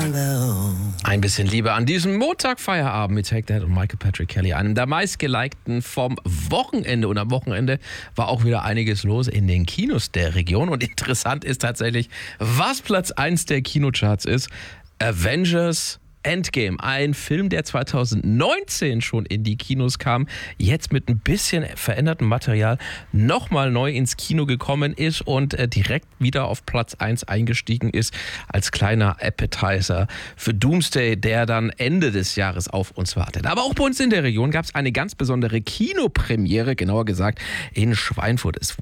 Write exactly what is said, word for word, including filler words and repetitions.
Ein bisschen Liebe an diesem Montagfeierabend mit Take That und Michael Patrick Kelly, einem der meistgelikten vom Wochenende. Und am Wochenende war auch wieder einiges los in den Kinos der Region. Und interessant ist tatsächlich, was Platz eins der Kinocharts ist. Avengers Endgame, ein Film, der zweitausendneunzehn schon in die Kinos kam, jetzt mit ein bisschen verändertem Material nochmal neu ins Kino gekommen ist und äh, direkt wieder auf Platz eins eingestiegen ist als kleiner Appetizer für Doomsday, der dann Ende des Jahres auf uns wartet. Aber auch bei uns in der Region gab es eine ganz besondere Kinopremiere, genauer gesagt in Schweinfurt. Es